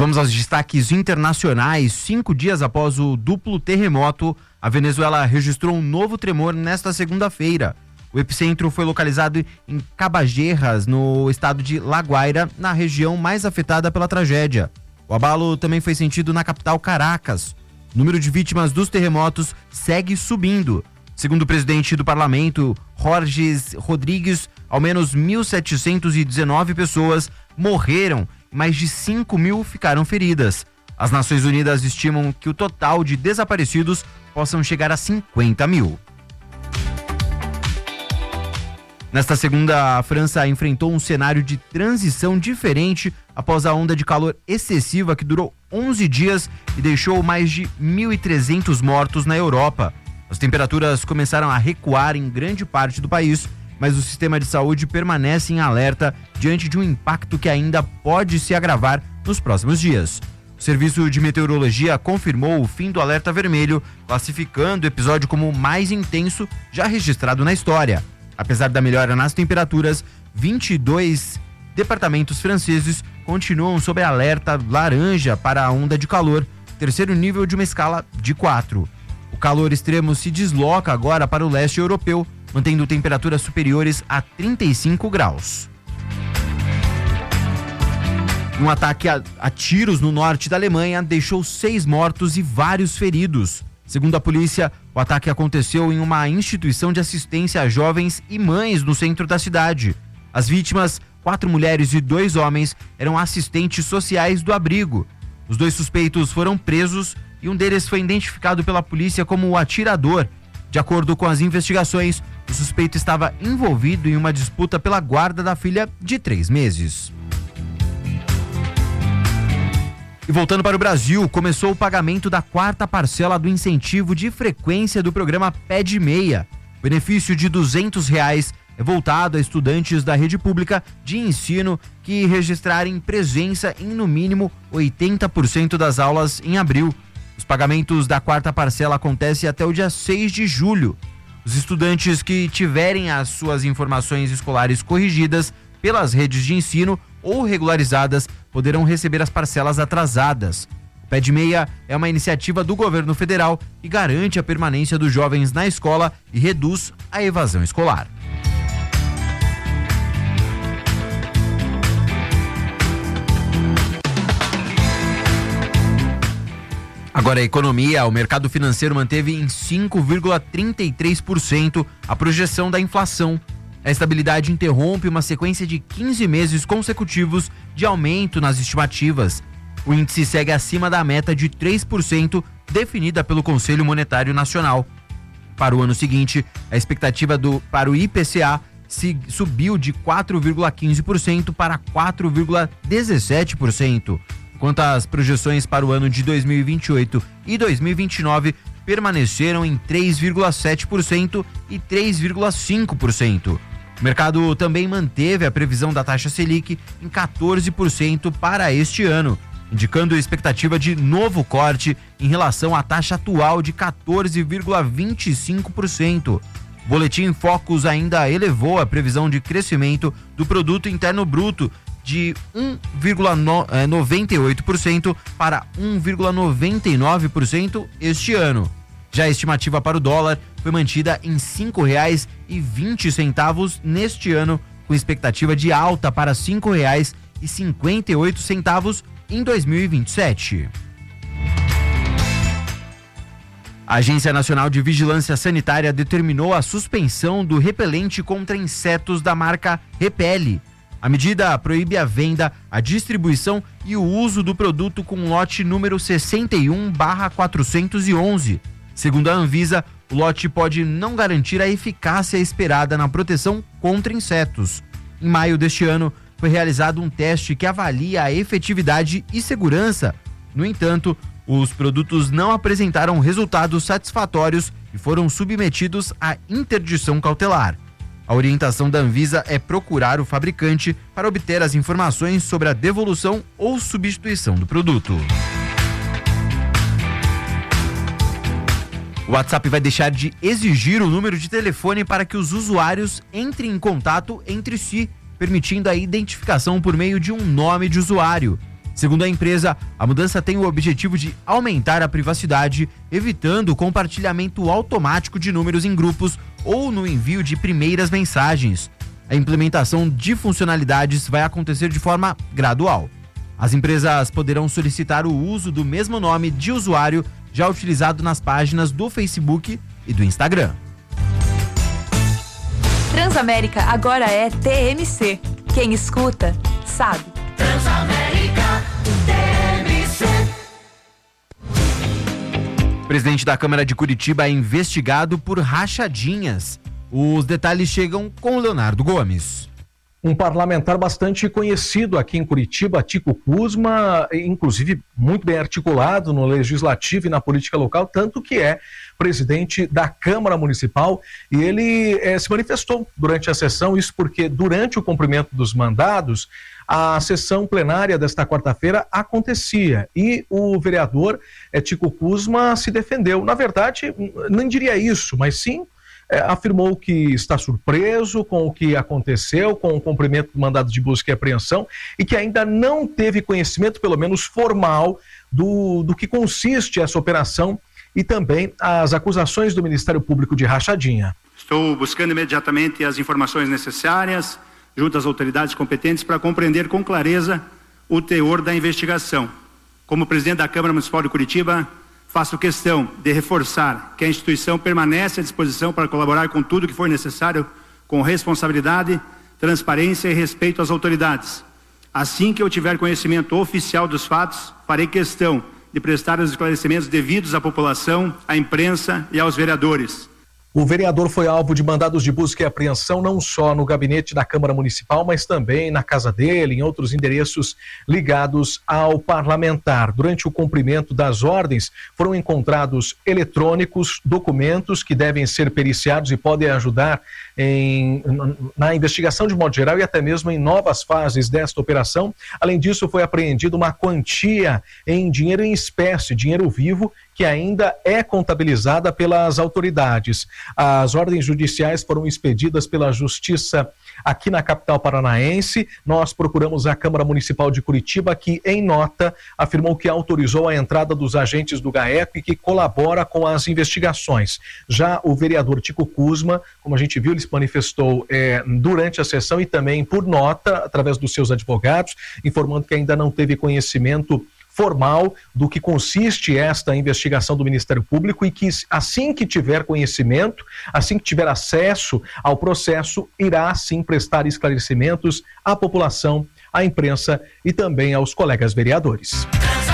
Vamos aos destaques internacionais. 5 dias após o duplo terremoto, a Venezuela registrou um novo tremor nesta segunda-feira. O epicentro foi localizado em Cabajerras, no estado de La Guaira, na região mais afetada pela tragédia. O abalo também foi sentido na capital Caracas. O número de vítimas dos terremotos segue subindo. Segundo o presidente do parlamento, Jorge Rodrigues, ao menos 1.719 pessoas morreram e mais de 5.000 ficaram feridas. As Nações Unidas estimam que o total de desaparecidos possam chegar a 50.000. Nesta segunda, a França enfrentou um cenário de transição diferente após a onda de calor excessiva que durou 11 dias e deixou mais de 1.300 mortos na Europa. As temperaturas começaram a recuar em grande parte do país, mas o sistema de saúde permanece em alerta diante de um impacto que ainda pode se agravar nos próximos dias. O Serviço de Meteorologia confirmou o fim do alerta vermelho, classificando o episódio como o mais intenso já registrado na história. Apesar da melhora nas temperaturas, 22 departamentos franceses continuam sob alerta laranja para a onda de calor, terceiro nível de uma escala de 4. O calor extremo se desloca agora para o leste europeu, mantendo temperaturas superiores a 35 graus. Um ataque a tiros no norte da Alemanha deixou 6 mortos e vários feridos. Segundo a polícia, o ataque aconteceu em uma instituição de assistência a jovens e mães no centro da cidade. As vítimas, 4 mulheres e 2 homens, eram assistentes sociais do abrigo. Os 2 suspeitos foram presos e um deles foi identificado pela polícia como o atirador. De acordo com as investigações, o suspeito estava envolvido em uma disputa pela guarda da filha de 3 meses. E voltando para o Brasil, começou o pagamento da 4ª parcela do incentivo de frequência do programa Pé de Meia. O benefício de R$200 é voltado a estudantes da rede pública de ensino que registrarem presença em no mínimo 80% das aulas em abril. Os pagamentos da 4ª parcela acontecem até o dia 6 de julho. Os estudantes que tiverem as suas informações escolares corrigidas pelas redes de ensino ou regularizadas poderão receber as parcelas atrasadas. O Pé de Meia é uma iniciativa do governo federal que garante a permanência dos jovens na escola e reduz a evasão escolar. Agora a economia, o mercado financeiro manteve em 5,33% a projeção da inflação. A estabilidade interrompe uma sequência de 15 meses consecutivos de aumento nas estimativas. O índice segue acima da meta de 3% definida pelo Conselho Monetário Nacional. Para o ano seguinte, a expectativa para o IPCA subiu de 4,15% para 4,17%, enquanto as projeções para o ano de 2028 e 2029 permaneceram em 3,7% e 3,5%. O mercado também manteve a previsão da taxa Selic em 14% para este ano, indicando a expectativa de novo corte em relação à taxa atual de 14,25%. O Boletim Focus ainda elevou a previsão de crescimento do Produto Interno Bruto de 1,98% para 1,99% este ano. Já a estimativa para o dólar foi mantida em R$ 5,20 neste ano, com expectativa de alta para R$ 5,58 em 2027. A Agência Nacional de Vigilância Sanitária determinou a suspensão do repelente contra insetos da marca Repele. A medida proíbe a venda, a distribuição e o uso do produto com lote número 61/411. Segundo a Anvisa, o lote pode não garantir a eficácia esperada na proteção contra insetos. Em maio deste ano, foi realizado um teste que avalia a efetividade e segurança. No entanto, os produtos não apresentaram resultados satisfatórios e foram submetidos à interdição cautelar. A orientação da Anvisa é procurar o fabricante para obter as informações sobre a devolução ou substituição do produto. O WhatsApp vai deixar de exigir o número de telefone para que os usuários entrem em contato entre si, permitindo a identificação por meio de um nome de usuário. Segundo a empresa, a mudança tem o objetivo de aumentar a privacidade, evitando o compartilhamento automático de números em grupos ou no envio de primeiras mensagens. A implementação de funcionalidades vai acontecer de forma gradual. As empresas poderão solicitar o uso do mesmo nome de usuário já utilizado nas páginas do Facebook e do Instagram. Transamérica agora é TMC. Quem escuta, sabe. Transamérica TMC. O presidente da Câmara de Curitiba é investigado por rachadinhas. Os detalhes chegam com o Leonardo Gomes. Um parlamentar bastante conhecido aqui em Curitiba, Tico Kuzma, inclusive muito bem articulado no legislativo e na política local, tanto que é presidente da Câmara Municipal, e ele se manifestou durante a sessão, isso porque durante o cumprimento dos mandados, a sessão plenária desta quarta-feira acontecia e o vereador Tico Kuzma se defendeu. Na verdade, não diria isso, mas sim afirmou que está surpreso com o que aconteceu, com o cumprimento do mandado de busca e apreensão e que ainda não teve conhecimento, pelo menos formal, do que consiste essa operação e também as acusações do Ministério Público de rachadinha. Estou buscando imediatamente as informações necessárias junto às autoridades competentes para compreender com clareza o teor da investigação. Como presidente da Câmara Municipal de Curitiba, faço questão de reforçar que a instituição permanece à disposição para colaborar com tudo que for necessário, com responsabilidade, transparência e respeito às autoridades. Assim que eu tiver conhecimento oficial dos fatos, farei questão de prestar os esclarecimentos devidos à população, à imprensa e aos vereadores. O vereador foi alvo de mandados de busca e apreensão não só no gabinete da Câmara Municipal, mas também na casa dele, em outros endereços ligados ao parlamentar. Durante o cumprimento das ordens, foram encontrados eletrônicos, documentos que devem ser periciados e podem ajudar na investigação de modo geral e até mesmo em novas fases desta operação. Além disso, foi apreendida uma quantia em dinheiro em espécie, dinheiro vivo, que ainda é contabilizada pelas autoridades. As ordens judiciais foram expedidas pela Justiça aqui na capital paranaense. Nós procuramos a Câmara Municipal de Curitiba, que em nota afirmou que autorizou a entrada dos agentes do GAECO e que colabora com as investigações. Já o vereador Tico Kuzma, como a gente viu, ele se manifestou durante a sessão e também por nota, através dos seus advogados, informando que ainda não teve conhecimento formal do que consiste esta investigação do Ministério Público e que assim que tiver conhecimento, assim que tiver acesso ao processo, irá sim prestar esclarecimentos à população, à imprensa e também aos colegas vereadores.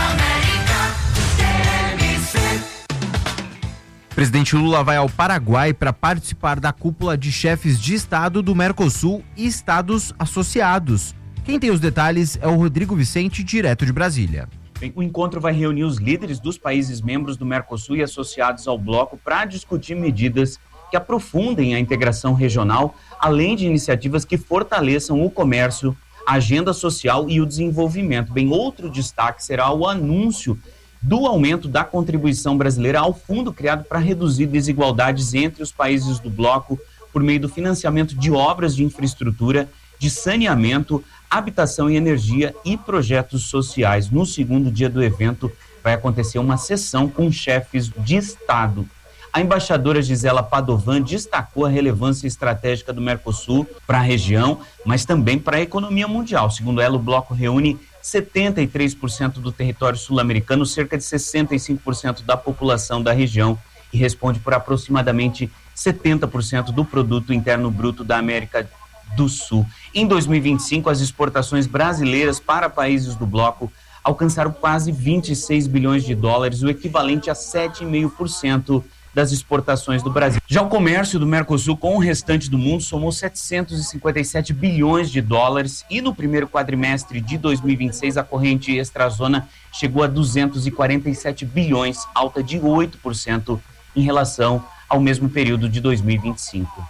Presidente Lula vai ao Paraguai para participar da cúpula de chefes de Estado do Mercosul e estados associados. Quem tem os detalhes é o Rodrigo Vicente, direto de Brasília. O encontro vai reunir os líderes dos países membros do Mercosul e associados ao bloco para discutir medidas que aprofundem a integração regional, além de iniciativas que fortaleçam o comércio, a agenda social e o desenvolvimento. Outro destaque será o anúncio do aumento da contribuição brasileira ao fundo criado para reduzir desigualdades entre os países do bloco por meio do financiamento de obras de infraestrutura, de saneamento, habitação e energia e projetos sociais. No segundo dia do evento vai acontecer uma sessão com chefes de Estado. A embaixadora Gisela Padovan destacou a relevância estratégica do Mercosul para a região, mas também para a economia mundial. Segundo ela, o bloco reúne 73% do território sul-americano, cerca de 65% da população da região e responde por aproximadamente 70% do produto interno bruto da América do Sul. Em 2025, as exportações brasileiras para países do bloco alcançaram quase 26 bilhões de dólares, o equivalente a 7,5% das exportações do Brasil. Já o comércio do Mercosul com o restante do mundo somou 757 bilhões de dólares e no primeiro quadrimestre de 2026 a corrente extrazona chegou a 247 bilhões, alta de 8% em relação ao mesmo período de 2025.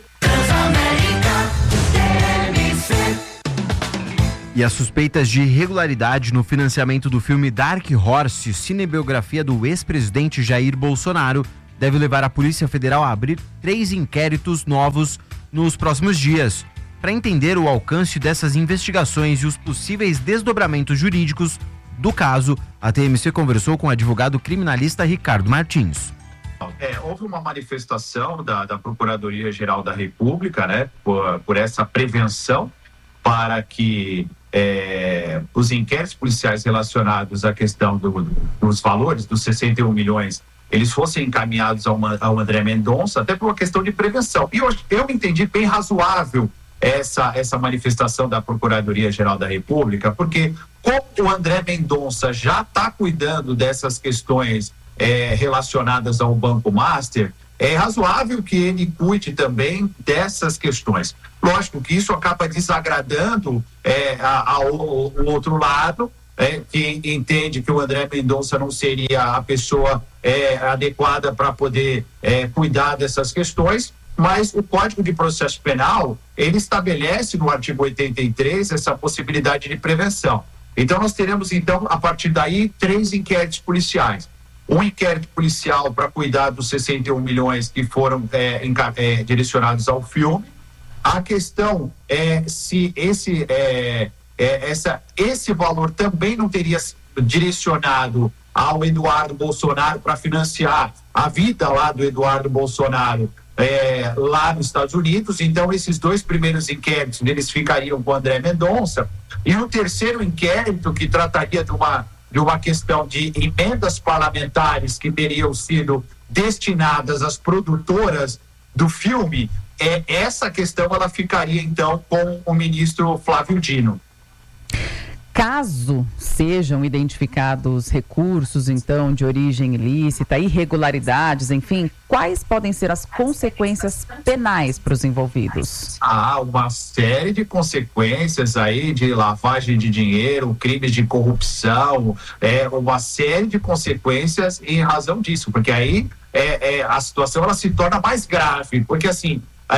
E as suspeitas de irregularidade no financiamento do filme Dark Horse, cinebiografia do ex-presidente Jair Bolsonaro, deve levar a Polícia Federal a abrir 3 inquéritos novos nos próximos dias. Para entender o alcance dessas investigações e os possíveis desdobramentos jurídicos, do caso, a TMC conversou com o advogado criminalista Ricardo Martins. Houve uma manifestação da Procuradoria-Geral da República, né, por essa prevenção para que os inquéritos policiais relacionados à questão dos valores, dos 61 milhões, eles fossem encaminhados ao André Mendonça, até por uma questão de prevenção. E eu entendi bem razoável essa manifestação da Procuradoria-Geral da República, porque como o André Mendonça já está cuidando dessas questões relacionadas ao Banco Master, é razoável que ele cuide também dessas questões. Lógico que isso acaba desagradando ao outro lado, que entende que o André Mendonça não seria a pessoa adequada para poder cuidar dessas questões, mas o Código de Processo Penal, ele estabelece no artigo 83 essa possibilidade de prevenção. Então nós teremos, então, a partir daí, 3 inquéritos policiais. Um inquérito policial para cuidar dos 61 milhões que foram direcionados ao filme. A questão é se esse valor também não teria sido direcionado ao Eduardo Bolsonaro para financiar a vida lá do Eduardo Bolsonaro lá nos Estados Unidos. Então esses 2 primeiros inquéritos eles ficariam com o André Mendonça, e o terceiro inquérito, que trataria de uma questão de emendas parlamentares que teriam sido destinadas às produtoras do filme, essa questão ela ficaria então com o ministro Flávio Dino. Caso sejam identificados recursos, então, de origem ilícita, irregularidades, enfim, quais podem ser as consequências penais para os envolvidos? Há uma série de consequências aí de lavagem de dinheiro, crimes de corrupção, uma série de consequências em razão disso, porque aí a situação ela se torna mais grave, porque assim,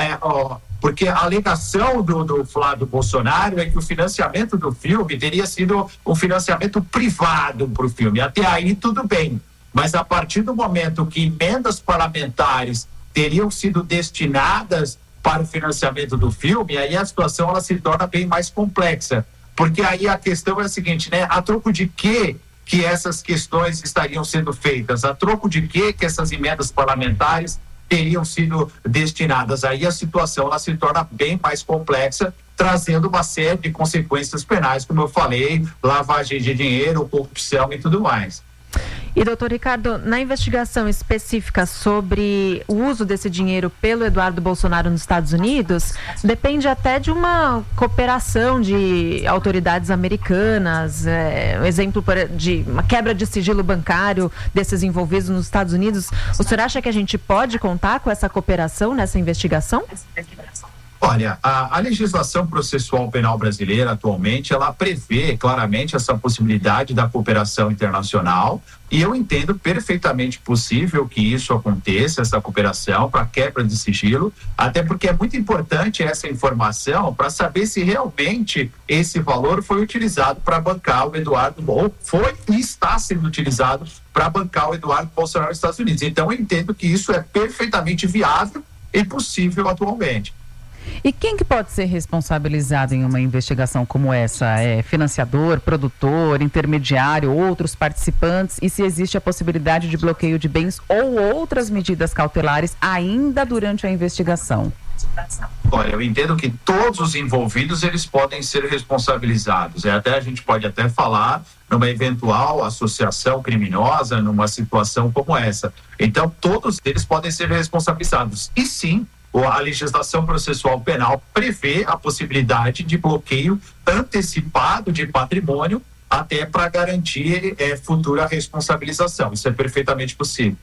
porque a alegação do Flávio Bolsonaro é que o financiamento do filme teria sido um financiamento privado para o filme. Até aí tudo bem, mas a partir do momento que emendas parlamentares teriam sido destinadas para o financiamento do filme, aí a situação ela se torna bem mais complexa, porque aí a questão é a seguinte, né? A troco de que essas questões estariam sendo feitas? A troco de que essas emendas parlamentares teriam sido destinadas? Aí a situação ela se torna bem mais complexa, trazendo uma série de consequências penais, como eu falei, lavagem de dinheiro, corrupção e tudo mais. E, doutor Ricardo, na investigação específica sobre o uso desse dinheiro pelo Eduardo Bolsonaro nos Estados Unidos, depende até de uma cooperação de autoridades americanas, exemplo de uma quebra de sigilo bancário desses envolvidos nos Estados Unidos. O senhor acha que a gente pode contar com essa cooperação nessa investigação? Olha, a legislação processual penal brasileira atualmente, ela prevê claramente essa possibilidade da cooperação internacional, e eu entendo perfeitamente possível que isso aconteça, essa cooperação para quebra de sigilo, até porque é muito importante essa informação para saber se realmente esse valor foi utilizado para bancar o Eduardo, ou foi e está sendo utilizado para bancar o Eduardo Bolsonaro nos Estados Unidos. Então eu entendo que isso é perfeitamente viável e possível atualmente. E quem que pode ser responsabilizado em uma investigação como essa? Financiador, produtor, intermediário, outros participantes? E se existe a possibilidade de bloqueio de bens ou outras medidas cautelares ainda durante a investigação? Olha, eu entendo que todos os envolvidos eles podem ser responsabilizados. A gente pode até falar numa eventual associação criminosa, numa situação como essa. Então, todos eles podem ser responsabilizados. E sim, a legislação processual penal prevê a possibilidade de bloqueio antecipado de patrimônio até para garantir futura responsabilização. Isso é perfeitamente possível.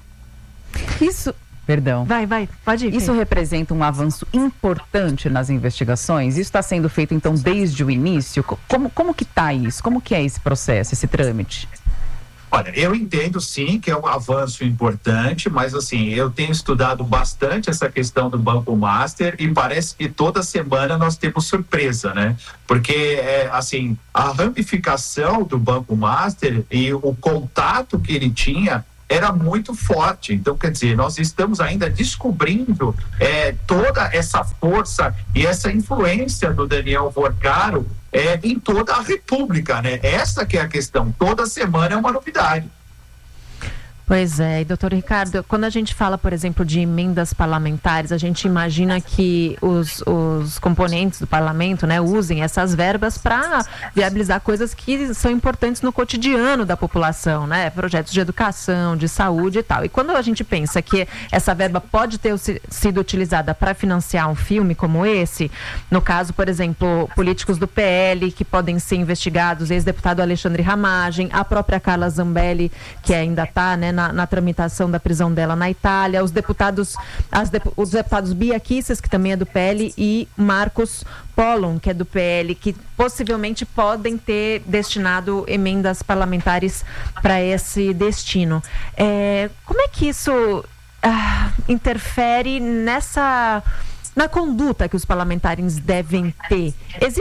Pode ir. Isso representa um avanço importante nas investigações? Isso está sendo feito, então, desde o início? Como que está isso? Como que é esse processo, esse trâmite? Olha, eu entendo sim que é um avanço importante, mas assim, eu tenho estudado bastante essa questão do Banco Master e parece que toda semana nós temos surpresa, né? Porque, assim, a ramificação do Banco Master e o contato que ele tinha era muito forte. Então, quer dizer, nós estamos ainda descobrindo toda essa força e essa influência do Daniel Vorcaro em toda a República, né? Essa que é a questão. Toda semana é uma novidade. Pois é, e doutor Ricardo, quando a gente fala, por exemplo, de emendas parlamentares, a gente imagina que os componentes do parlamento, né, usem essas verbas para viabilizar coisas que são importantes no cotidiano da população, né, projetos de educação, de saúde e tal. E quando a gente pensa que essa verba pode ter sido utilizada para financiar um filme como esse, no caso, por exemplo, políticos do PL que podem ser investigados, ex-deputado Alexandre Ramagem, a própria Carla Zambelli, que ainda está, né, na tramitação da prisão dela na Itália, os deputados Bia Kicis, que também é do PL, e Marcos Pollon, que é do PL, que possivelmente podem ter destinado emendas parlamentares para esse destino. Como é que isso interfere na conduta que os parlamentares devem ter?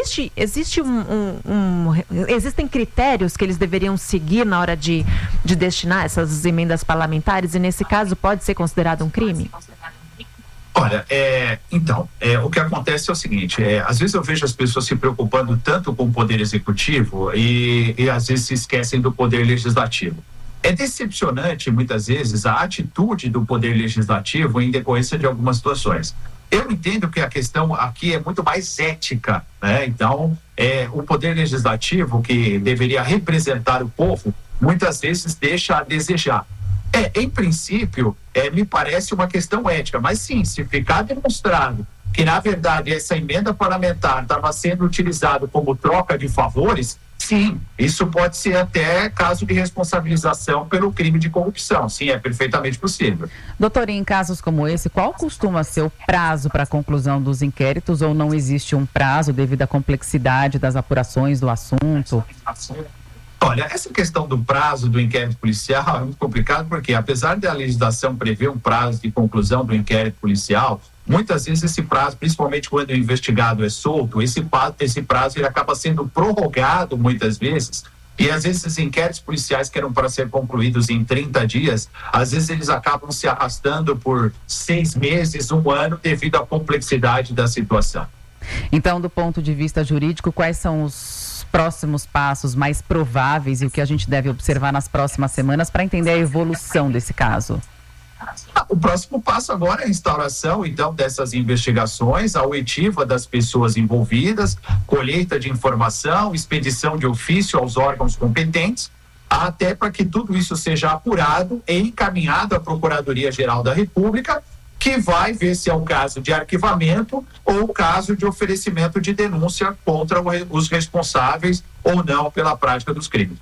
Existem critérios que eles deveriam seguir na hora de destinar essas emendas parlamentares, e nesse caso pode ser considerado um crime? Olha, o que acontece é o seguinte, às vezes eu vejo as pessoas se preocupando tanto com o poder executivo e às vezes se esquecem do poder legislativo. É decepcionante, muitas vezes, a atitude do poder legislativo em decorrência de algumas situações. Eu entendo que a questão aqui é muito mais ética, né? Então, o poder legislativo, que deveria representar o povo, muitas vezes deixa a desejar. Em princípio, me parece uma questão ética, mas sim, se ficar demonstrado que, na verdade, essa emenda parlamentar estava sendo utilizada como troca de favores, sim, isso pode ser até caso de responsabilização pelo crime de corrupção. Sim, é perfeitamente possível. Doutor, em casos como esse, qual costuma ser o prazo para a conclusão dos inquéritos, ou não existe um prazo devido à complexidade das apurações do assunto? Olha, essa questão do prazo do inquérito policial é muito complicado, porque apesar da legislação prever um prazo de conclusão do inquérito policial, muitas vezes esse prazo, principalmente quando o investigado é solto, esse prazo ele acaba sendo prorrogado muitas vezes, e às vezes esses inquéritos policiais que eram para ser concluídos em 30 dias, às vezes eles acabam se arrastando por 6 meses, 1 ano, devido à complexidade da situação. Então, do ponto de vista jurídico, quais são os próximos passos mais prováveis e o que a gente deve observar nas próximas semanas para entender a evolução desse caso? O próximo passo agora é a instauração, então, dessas investigações, a oitiva das pessoas envolvidas, colheita de informação, expedição de ofício aos órgãos competentes, até para que tudo isso seja apurado e encaminhado à Procuradoria-Geral da República, que vai ver se é o caso de arquivamento ou o caso de oferecimento de denúncia contra os responsáveis ou não pela prática dos crimes.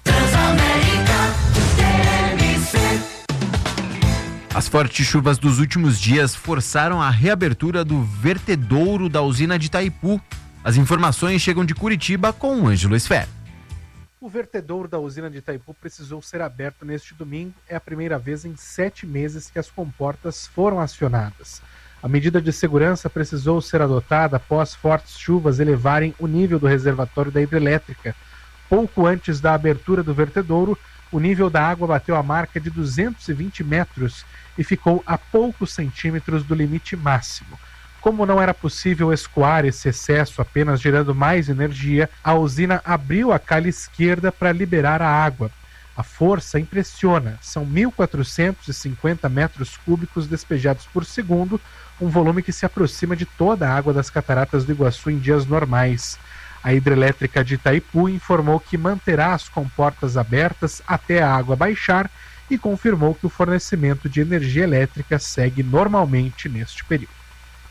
As fortes chuvas dos últimos dias forçaram a reabertura do vertedouro da usina de Itaipu. As informações chegam de Curitiba com o Ângelo Esfer. O vertedouro da usina de Itaipu precisou ser aberto neste domingo. É a primeira vez em 7 meses que as comportas foram acionadas. A medida de segurança precisou ser adotada após fortes chuvas elevarem o nível do reservatório da hidrelétrica. Pouco antes da abertura do vertedouro, o nível da água bateu a marca de 220 metros e ficou a poucos centímetros do limite máximo. Como não era possível escoar esse excesso apenas gerando mais energia, a usina abriu a calha esquerda para liberar a água. A força impressiona, são 1.450 metros cúbicos despejados por segundo, um volume que se aproxima de toda a água das cataratas do Iguaçu em dias normais. A hidrelétrica de Itaipu informou que manterá as comportas abertas até a água baixar e confirmou que o fornecimento de energia elétrica segue normalmente neste período.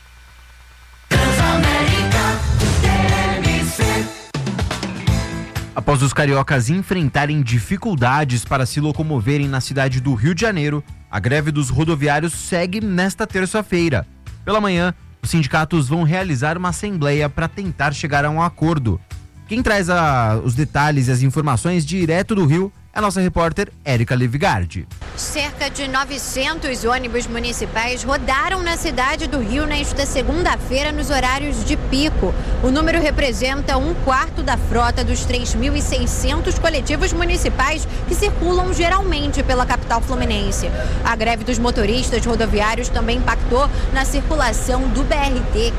Após os cariocas enfrentarem dificuldades para se locomoverem na cidade do Rio de Janeiro, a greve dos rodoviários segue nesta terça-feira. Pela manhã, os sindicatos vão realizar uma assembleia para tentar chegar a um acordo. Quem traz os detalhes e as informações direto do Rio é a nossa repórter Érica Levigardi. Cerca de 900 ônibus municipais rodaram na cidade do Rio nesta segunda-feira nos horários de pico. O número representa 1/4 da frota dos 3.600 coletivos municipais que circulam geralmente pela capital fluminense. A greve dos motoristas rodoviários também impactou na circulação do BRT,